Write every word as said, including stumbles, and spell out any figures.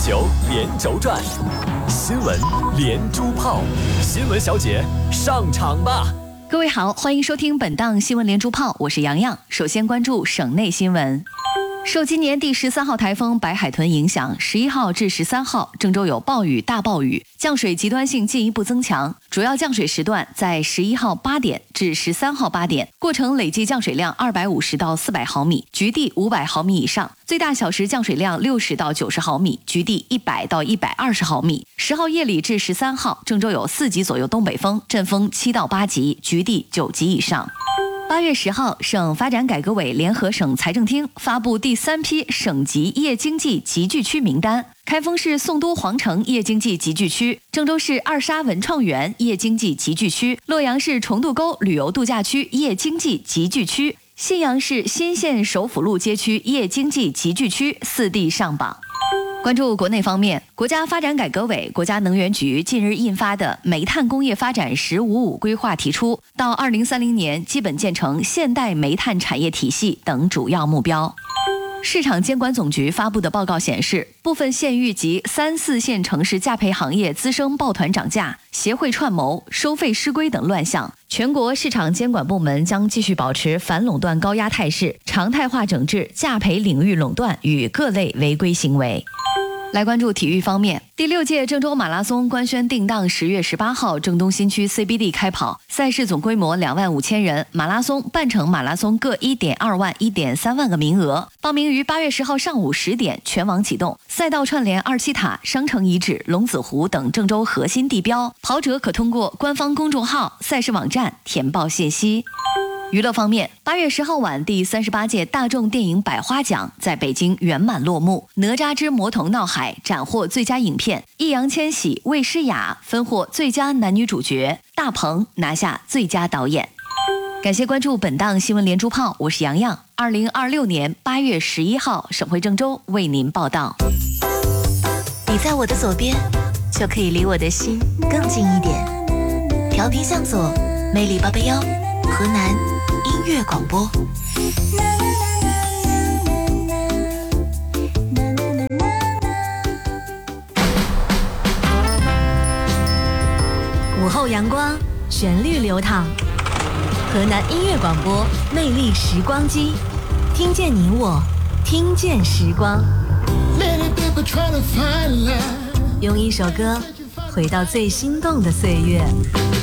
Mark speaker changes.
Speaker 1: 球连轴转，新闻连珠炮，新闻小姐上场吧！
Speaker 2: 各位好，欢迎收听本档新闻连珠炮，我是洋洋。首先关注省内新闻。受今年第十三号台风白海豚影响，十一号至十三号郑州有暴雨、大暴雨，降水极端性进一步增强。主要降水时段在十一号八点至十三号八点，过程累计降水量二百五十到四百毫米，局地五百毫米以上；最大小时降水量六十到九十毫米，局地一百到一百二十毫米。十号夜里至十三号，郑州有四级左右东北风，阵风七到八级，局地九级以上。八月十号，省发展改革委联合省财政厅发布第三批省级夜经济集聚区名单。开封市宋都皇城夜经济集聚区，郑州市二沙文创园夜经济集聚区，洛阳市重渡沟旅游度假区夜经济集聚区，信阳市新县首府路街区夜经济集聚区四地上榜。关注国内方面，国家发展改革委、国家能源局近日印发的《煤炭工业发展“十五五”规划》提出，到二零三零年基本建成现代煤炭产业体系等主要目标。市场监管总局发布的报告显示，部分县域及三四线城市价培行业滋生抱团涨价、协会串谋、收费失规等乱象。全国市场监管部门将继续保持反垄断高压态势，常态化整治价培领域垄断与各类违规行为。来关注体育方面，第六届郑州马拉松官宣定档十月十八号郑东新区 C B D 开跑，赛事总规模两万五千人，马拉松、半程马拉松各一点二万、一点三万个名额。报名于八月十号上午十点全网启动，赛道串联二七塔、商城遗址、龙子湖等郑州核心地标，跑者可通过官方公众号、赛事网站填报信息。娱乐方面，八月十号晚，第三十八届大众电影百花奖在北京圆满落幕。《哪吒之魔童闹海》斩获最佳影片，易烊千玺、魏诗雅分获最佳男女主角，大鹏拿下最佳导演。感谢关注本档新闻连珠炮，我是洋洋。二零二六年八月十一号，省会郑州为您报道。
Speaker 3: 你在我的左边，就可以离我的心更近一点。调频向左，魅力八八幺，河南音乐广播。午后阳光，旋律流淌，河南音乐广播，魅力时光机，听见你我，听见时光。用一首歌回到最心动的岁月。